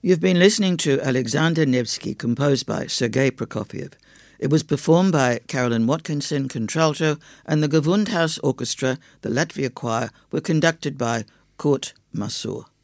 You've been listening to Alexander Nevsky, composed by Sergei Prokofiev. It was performed by Carolyn Watkinson, contralto, and the Gewandhaus Orchestra, the Latvia Choir, were conducted by Kurt Masur.